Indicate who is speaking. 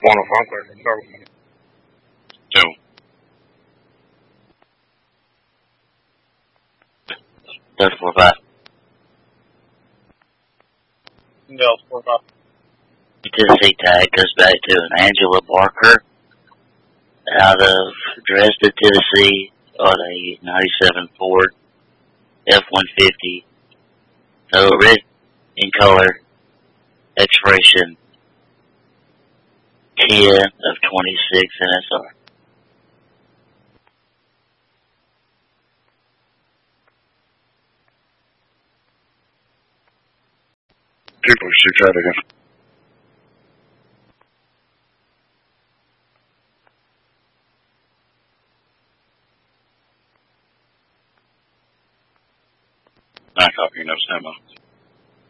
Speaker 1: On a phone call from government.
Speaker 2: No. Delta 45.
Speaker 1: Delta 45.
Speaker 2: The Tennessee tag goes back to an Angela Barker out of Dresden, Tennessee on a 97 Ford F-150. So red in color, expiration 10 of 26 NSR.
Speaker 1: People 6 out again.
Speaker 2: Not copy, no Samo.